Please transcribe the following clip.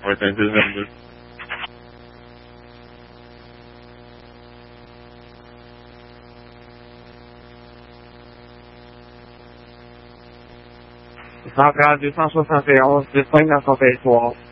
Or trying to remember. 大概就上述3费，我是分两个费说。